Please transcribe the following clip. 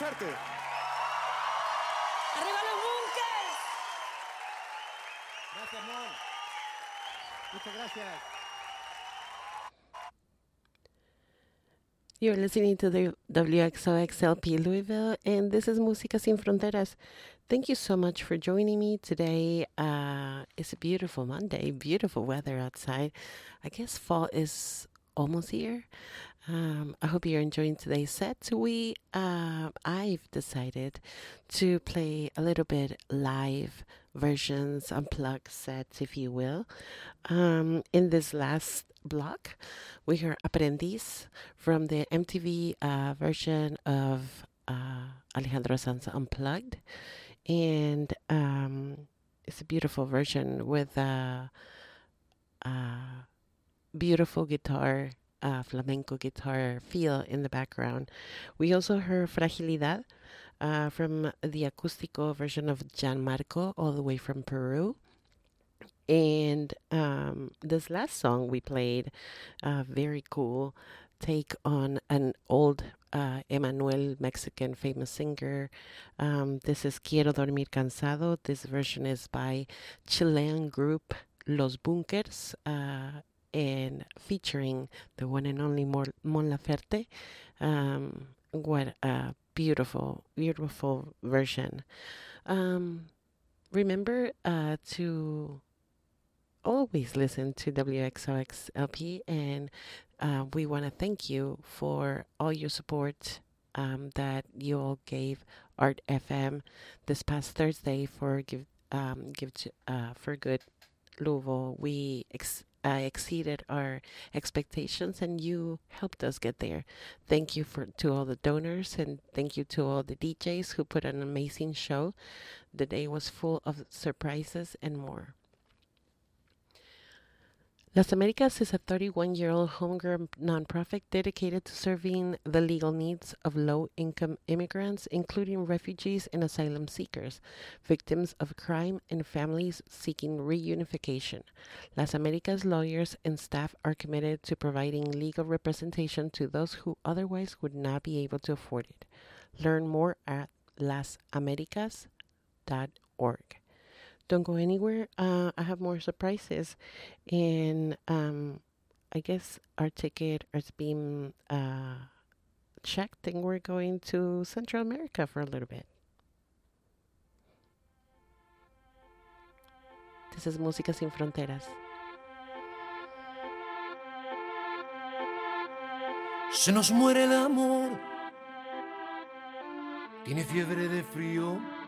fuerte. ¡Arriba los bunkers! Gracias, Mon. Muchas gracias. You're listening to the WXOXLP Louisville, and this is Música Sin Fronteras. Thank you so much for joining me today. It's a beautiful Monday, beautiful weather outside. I guess fall is almost here. I hope you're enjoying today's set. I've decided to play a little bit live versions, unplugged sets, if you will. In this last block, we heard Aprendiz from the MTV version of Alejandro Sanz Unplugged. And it's a beautiful version with beautiful guitar, flamenco guitar feel in the background. We also heard Fragilidad from the acústico version of Gianmarco, all the way from Peru. And this last song we played, very cool take on an old Emmanuel Mexican famous singer. This is Quiero Dormir Cansado. This version is by Chilean group Los Bunkers, and featuring the one and only Mon Laferte. What a beautiful, beautiful version. Remember to always listen to WXOXLP, and we want to thank you for all your support that you all gave Art FM this past Thursday for for Good Louisville. We exceeded our expectations, and you helped us get there. Thank you to all the donors, and thank you to all the DJs who put an amazing show. The day was full of surprises and more. Las Americas is a 31-year-old homegrown nonprofit dedicated to serving the legal needs of low-income immigrants, including refugees and asylum seekers, victims of crime, and families seeking reunification. Las Americas lawyers and staff are committed to providing legal representation to those who otherwise would not be able to afford it. Learn more at lasamericas.org. Don't go anywhere. I have more surprises, and I guess our ticket is being checked, and we're going to Central America for a little bit. This is Música Sin Fronteras. Se nos muere el amor, tiene fiebre de frío.